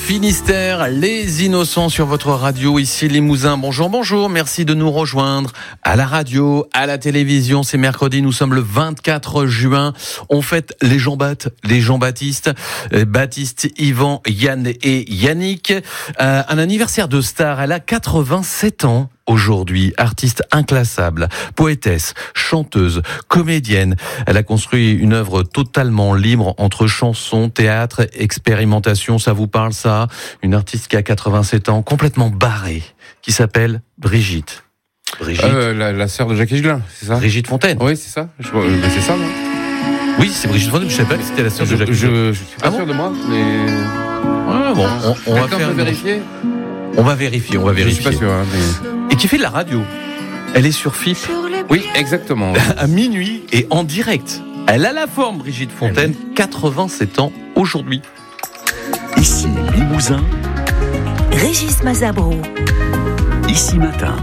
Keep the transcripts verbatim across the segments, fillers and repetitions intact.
Finistère, les innocents sur votre radio, ici Limousin. Bonjour, bonjour, merci de nous rejoindre à la radio, à la télévision. C'est mercredi, nous sommes le vingt-quatre juin. On fête les Jean-Baptiste, les Jean-Baptiste, Baptiste, Yvan, Yann et Yannick. Euh, un anniversaire de star, elle a quatre-vingt-sept ans. Aujourd'hui, artiste inclassable, poétesse, chanteuse, comédienne. Elle a construit une œuvre totalement libre entre chansons, théâtre, expérimentation. Ça vous parle, ça? Une artiste qui a quatre-vingt-sept ans, complètement barrée, qui s'appelle Brigitte. Brigitte. Euh, la, la sœur de Jacques Higelin, c'est ça? Brigitte Fontaine. Oui, c'est ça. Je, euh, c'est ça, non? Oui, c'est Brigitte Fontaine. Je ne savais pas que c'était la sœur de Jacques Higelin. Je, je, je suis pas ah sûr bon de moi, mais. Ah bon, on, on va faire vérifier. On va vérifier, on va vérifier. Je suis pas sûr, hein, mais... Et qui fait de la radio. Elle est sur F I P. Oui, exactement. À minuit et en direct. Elle a la forme, Brigitte Fontaine, quatre-vingt-sept ans aujourd'hui. Ici Limousin. Régis Mazabro. Ici Matin.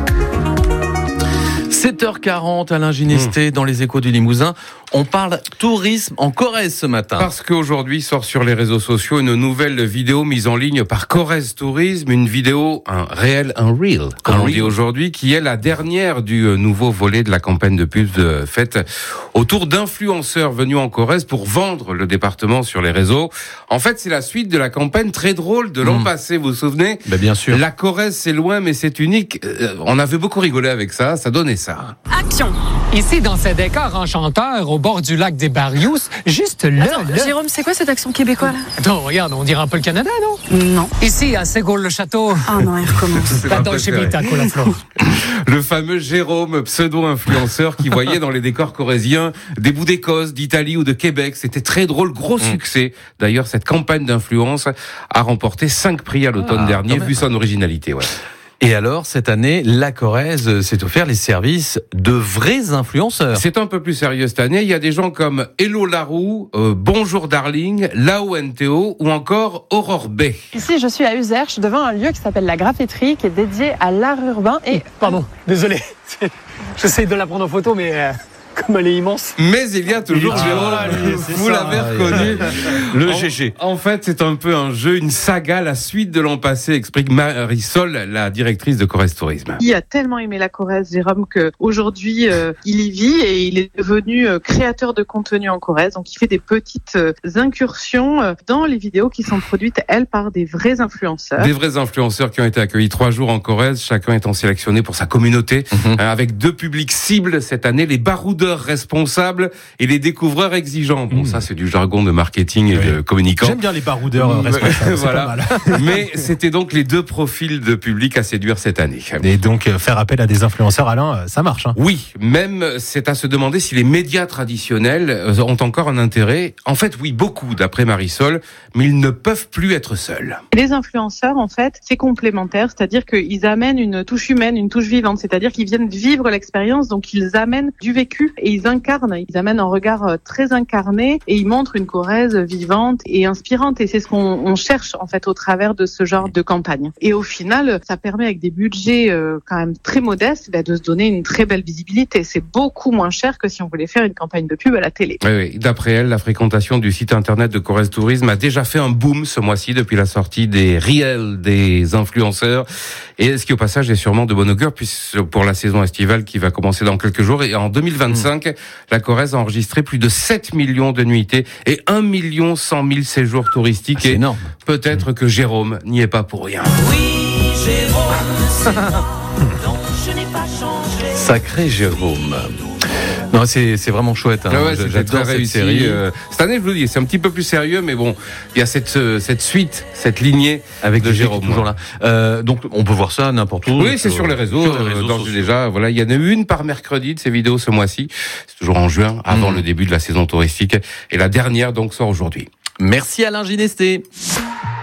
sept heures quarante, Alain Ginesté, mmh. dans les Échos du Limousin. On parle tourisme en Corrèze ce matin. Parce qu'aujourd'hui sort sur les réseaux sociaux une nouvelle vidéo mise en ligne par Corrèze Tourisme, une vidéo, un réel, un reel, comme on dit aujourd'hui, qui est la dernière du nouveau volet de la campagne de pub faite autour d'influenceurs venus en Corrèze pour vendre le département sur les réseaux. En fait, c'est la suite de la campagne très drôle de l'an mmh. passé, vous vous souvenez? Ben bien sûr. La Corrèze, c'est loin, mais c'est unique. Euh, on avait beaucoup rigolé avec ça, ça donnait ça. Action! Ici, dans ce décor enchanteur, au bord du lac des Barrios, juste là, Attends, là. Jérôme, c'est quoi cet accent québécois, là? Attends, regarde, on dirait un peu le Canada, non? Non. Ici, à Ségour-le-Château. Ah non, il recommence. Pardon, chez Mitaco, la flore. Le fameux Jérôme, pseudo-influenceur qui voyait dans les décors corréziens des bouts d'Écosse, d'Italie ou de Québec. C'était très drôle, gros succès. D'ailleurs, cette campagne d'influence a remporté cinq prix à l'automne ah, dernier, vu son originalité, ouais. Et alors, cette année, la Corrèze s'est offert les services de vrais influenceurs. C'est un peu plus sérieux cette année. Il y a des gens comme Hello Larou, euh, Bonjour Darling, Lao N T O ou encore Aurore B. Ici, je suis à Uzerche, devant un lieu qui s'appelle la Graffeterie, qui est dédié à l'art urbain et... Pardon, désolé. J'essaie de la prendre en photo, mais... Euh... Comme elle est immense. Mais il y a toujours Jérôme, ah, vous ça, l'avez reconnu. Le en, G G. En fait, c'est un peu un jeu, une saga, la suite de l'an passé, explique Marisol, la directrice de Corrèze Tourisme. Il a tellement aimé la Corrèze, Jérôme, qu'aujourd'hui, euh, il y vit et il est devenu euh, créateur de contenu en Corrèze. Donc, il fait des petites euh, incursions euh, dans les vidéos qui sont produites, elles, par des vrais influenceurs. Des vrais influenceurs qui ont été accueillis trois jours en Corrèze, chacun étant sélectionné pour sa communauté, mm-hmm. euh, avec deux publics cibles cette année, les baroudeurs responsables et les découvreurs exigeants. Bon, mmh. ça, c'est du jargon de marketing et oui. de communicants. J'aime bien les baroudeurs responsables. Voilà. Mais c'était donc les deux profils de public à séduire cette année. Et donc, faire appel à des influenceurs, Alain, ça marche, hein. Oui. Même, c'est à se demander si les médias traditionnels ont encore un intérêt. En fait, oui, beaucoup, d'après Marisol, mais ils ne peuvent plus être seuls. Les influenceurs, en fait, c'est complémentaire, c'est-à-dire qu'ils amènent une touche humaine, une touche vivante, c'est-à-dire qu'ils viennent vivre l'expérience, donc ils amènent du vécu et ils incarnent, ils amènent un regard très incarné et ils montrent une Corrèze vivante et inspirante et c'est ce qu'on on cherche en fait au travers de ce genre de campagne. Et au final, ça permet avec des budgets euh, quand même très modestes bah, de se donner une très belle visibilité. C'est beaucoup moins cher que si on voulait faire une campagne de pub à la télé. Oui, oui. D'après elle, la fréquentation du site internet de Corrèze Tourisme a déjà fait un boom ce mois-ci depuis la sortie des réels des influenceurs et ce qui au passage est sûrement de bon augure puisque pour la saison estivale qui va commencer dans quelques jours et en deux mille vingt-cinq, mmh. la Corrèze a enregistré plus de sept millions de nuitées et un million cent mille séjours touristiques. C'est et énorme. Peut-être que Jérôme n'y est pas pour rien. Oui, Jérôme, c'est moi, non, je n'ai pas changé. Sacré Jérôme. Non, c'est, c'est vraiment chouette. Hein. Ah ouais, j'adore cette réussi. série. Euh, cette année, je vous le dis, c'est un petit peu plus sérieux, mais bon, il y a cette, euh, cette suite, cette lignée avec de Jérôme. Toujours là. Euh, donc, on peut voir ça n'importe où. Oui, c'est sur les réseaux. Sur les réseaux euh, déjà, voilà, il y en a une par mercredi de ces vidéos ce mois-ci. C'est toujours en juin, avant mmh. le début de la saison touristique. Et la dernière, donc, sort aujourd'hui. Merci Alain Ginesté.